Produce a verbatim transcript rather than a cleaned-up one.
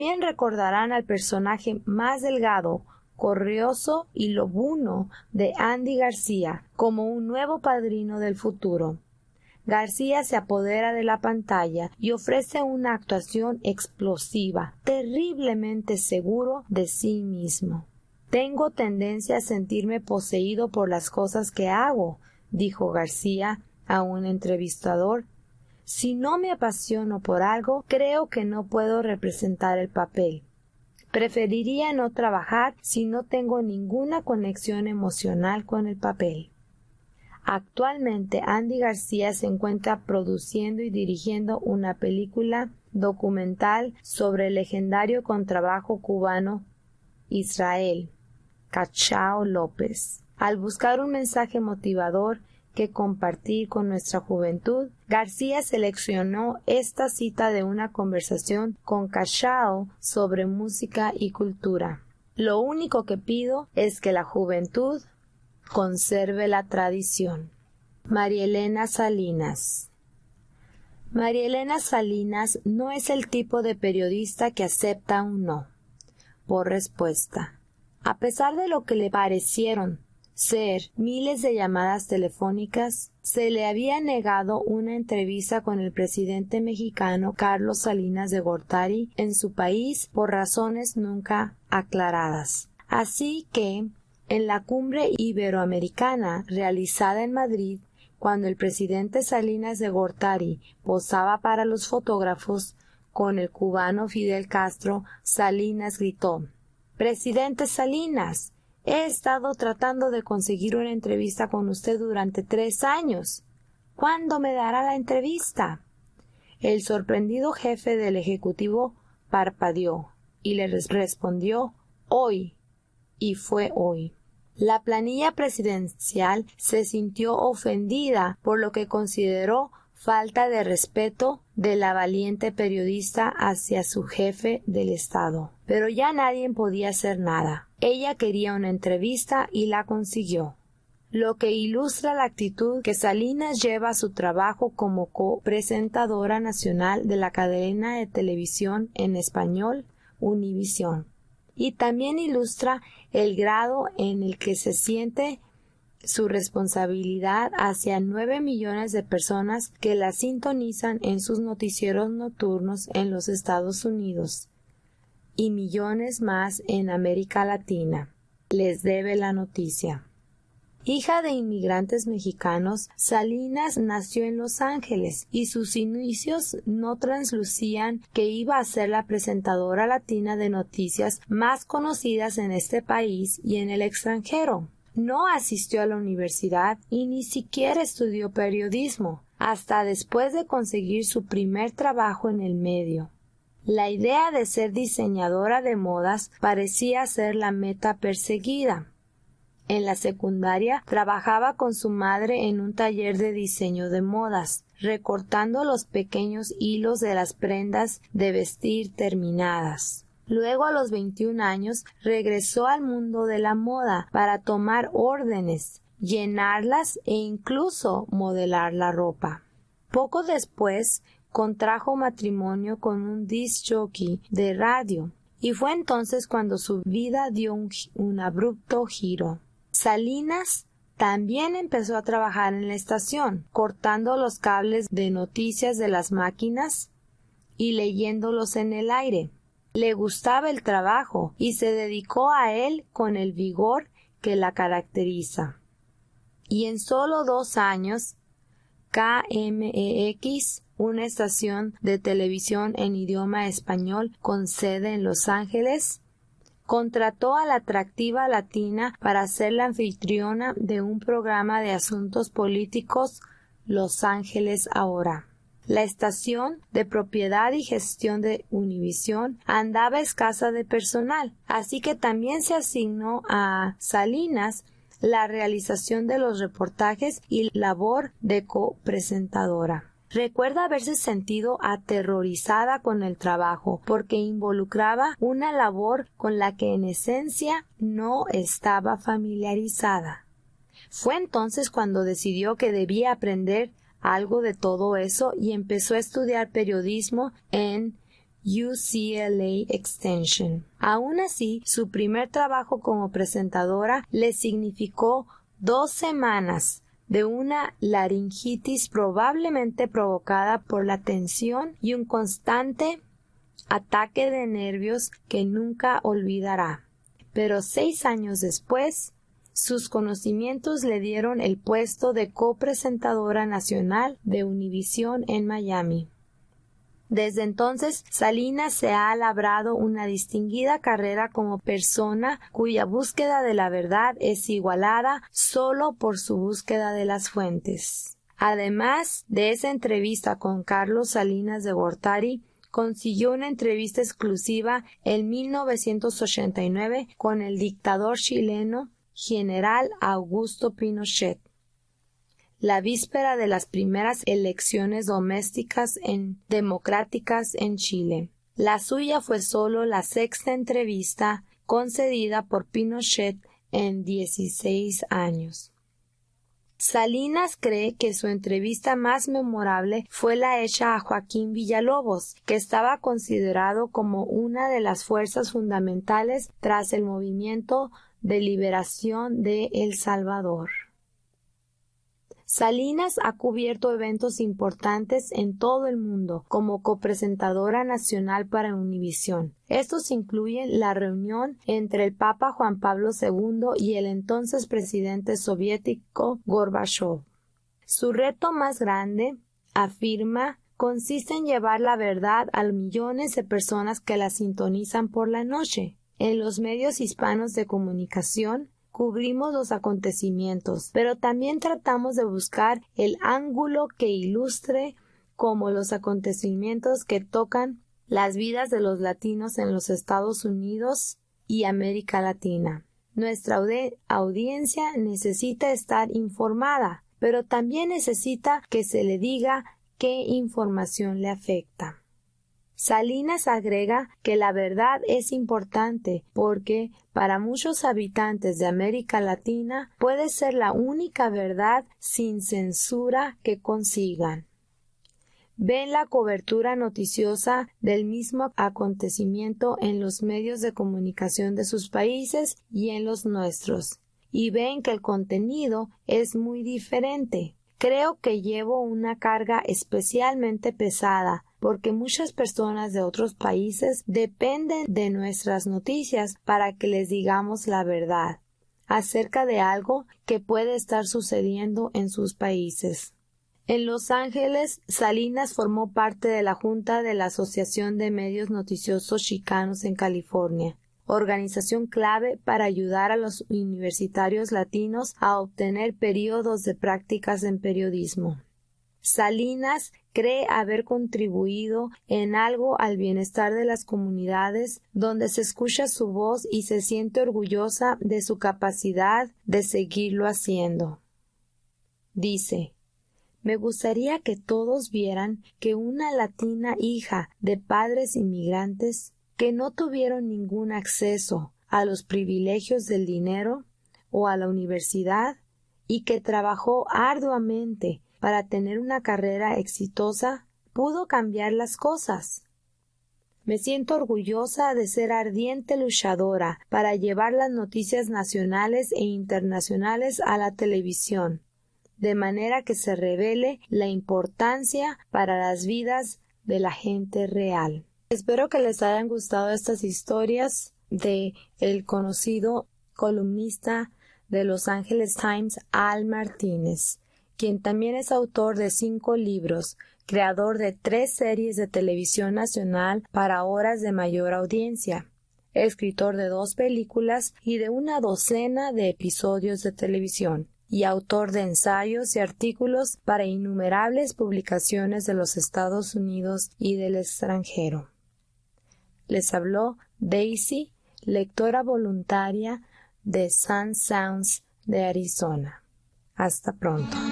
También recordarán al personaje más delgado, corrioso y lobuno de Andy García como un nuevo padrino del futuro. García se apodera de la pantalla y ofrece una actuación explosiva, terriblemente seguro de sí mismo. «Tengo tendencia a sentirme poseído por las cosas que hago», dijo García a un entrevistador. «Si no me apasiono por algo, creo que no puedo representar el papel. Preferiría no trabajar si no tengo ninguna conexión emocional con el papel». Actualmente Andy García se encuentra produciendo y dirigiendo una película documental sobre el legendario contrabajo cubano Israel Cachao López. Al buscar un mensaje motivador que compartir con nuestra juventud, García seleccionó esta cita de una conversación con Cachao sobre música y cultura. «Lo único que pido es que la juventud conserve la tradición». María Elena Salinas. María Elena Salinas no es el tipo de periodista que acepta un no por respuesta. A pesar de lo que le parecieron ser miles de llamadas telefónicas, se le había negado una entrevista con el presidente mexicano Carlos Salinas de Gortari en su país por razones nunca aclaradas. Así que, en la cumbre iberoamericana realizada en Madrid, cuando el presidente Salinas de Gortari posaba para los fotógrafos con el cubano Fidel Castro, Salinas gritó: «Presidente Salinas, he estado tratando de conseguir una entrevista con usted durante tres años. ¿Cuándo me dará la entrevista?». El sorprendido jefe del Ejecutivo parpadeó y le respondió: «Hoy». Y fue hoy. La planilla presidencial se sintió ofendida por lo que consideró falta de respeto de la valiente periodista hacia su jefe del Estado. Pero ya nadie podía hacer nada. Ella quería una entrevista y la consiguió. Lo que ilustra la actitud que Salinas lleva a su trabajo como copresentadora nacional de la cadena de televisión en español Univisión. Y también ilustra el grado en el que se siente su responsabilidad hacia nueve millones de personas que la sintonizan en sus noticieros nocturnos en los Estados Unidos y millones más en América Latina. Les debe la noticia. Hija de inmigrantes mexicanos, Salinas nació en Los Ángeles y sus inicios no traslucían que iba a ser la presentadora latina de noticias más conocidas en este país y en el extranjero. No asistió a la universidad y ni siquiera estudió periodismo, hasta después de conseguir su primer trabajo en el medio. La idea de ser diseñadora de modas parecía ser la meta perseguida. En la secundaria trabajaba con su madre en un taller de diseño de modas, recortando los pequeños hilos de las prendas de vestir terminadas. Luego, a los veintiún años, regresó al mundo de la moda para tomar órdenes, llenarlas e incluso modelar la ropa. Poco después, contrajo matrimonio con un disc jockey de radio, y fue entonces cuando su vida dio un, un abrupto giro. Salinas también empezó a trabajar en la estación, cortando los cables de noticias de las máquinas y leyéndolos en el aire. Le gustaba el trabajo y se dedicó a él con el vigor que la caracteriza. Y en solo dos años, K M E X, una estación de televisión en idioma español con sede en Los Ángeles, contrató a la atractiva latina para ser la anfitriona de un programa de asuntos políticos, Los Ángeles Ahora. La estación, de propiedad y gestión de Univisión, andaba escasa de personal, así que también se asignó a Salinas la realización de los reportajes y labor de copresentadora. Recuerda haberse sentido aterrorizada con el trabajo porque involucraba una labor con la que en esencia no estaba familiarizada. Fue entonces cuando decidió que debía aprender algo de todo eso y empezó a estudiar periodismo en U C L A Extension. Aún así, su primer trabajo como presentadora le significó dos semanas de una laringitis probablemente provocada por la tensión y un constante ataque de nervios que nunca olvidará. Pero seis años después, sus conocimientos le dieron el puesto de copresentadora nacional de Univisión en Miami. Desde entonces, Salinas se ha labrado una distinguida carrera como persona cuya búsqueda de la verdad es igualada solo por su búsqueda de las fuentes. Además de esa entrevista con Carlos Salinas de Gortari, consiguió una entrevista exclusiva en mil novecientos ochenta y nueve con el dictador chileno General Augusto Pinochet, la víspera de las primeras elecciones domésticas en democráticas en Chile. La suya fue solo la sexta entrevista concedida por Pinochet en dieciséis años. Salinas cree que su entrevista más memorable fue la hecha a Joaquín Villalobos, que estaba considerado como una de las fuerzas fundamentales tras el movimiento de liberación de El Salvador. Salinas ha cubierto eventos importantes en todo el mundo como copresentadora nacional para Univisión. Estos incluyen la reunión entre el Papa Juan Pablo segundo y el entonces presidente soviético Gorbachov. Su reto más grande, afirma, consiste en llevar la verdad a millones de personas que la sintonizan por la noche. En los medios hispanos de comunicación, cubrimos los acontecimientos, pero también tratamos de buscar el ángulo que ilustre como los acontecimientos que tocan las vidas de los latinos en los Estados Unidos y América Latina. Nuestra audi- audiencia necesita estar informada, pero también necesita que se le diga qué información le afecta. Salinas agrega que la verdad es importante porque para muchos habitantes de América Latina puede ser la única verdad sin censura que consigan. Ven la cobertura noticiosa del mismo acontecimiento en los medios de comunicación de sus países y en los nuestros, y ven que el contenido es muy diferente. Creo que llevo una carga especialmente pesada porque muchas personas de otros países dependen de nuestras noticias para que les digamos la verdad acerca de algo que puede estar sucediendo en sus países. En Los Ángeles, Salinas formó parte de la Junta de la Asociación de Medios Noticiosos Chicanos en California, organización clave para ayudar a los universitarios latinos a obtener periodos de prácticas en periodismo. Salinas cree haber contribuido en algo al bienestar de las comunidades donde se escucha su voz y se siente orgullosa de su capacidad de seguirlo haciendo. Dice: me gustaría que todos vieran que una latina hija de padres inmigrantes que no tuvieron ningún acceso a los privilegios del dinero o a la universidad y que trabajó arduamente para tener una carrera exitosa, pudo cambiar las cosas. Me siento orgullosa de ser ardiente luchadora para llevar las noticias nacionales e internacionales a la televisión, de manera que se revele la importancia para las vidas de la gente real. Espero que les hayan gustado estas historias de el conocido columnista de Los Angeles Times, Al Martínez, quien también es autor de cinco libros, creador de tres series de televisión nacional para horas de mayor audiencia, escritor de dos películas y de una docena de episodios de televisión, y autor de ensayos y artículos para innumerables publicaciones de los Estados Unidos y del extranjero. Les habló Daisy, lectora voluntaria de Sun Sounds de Arizona. Hasta pronto.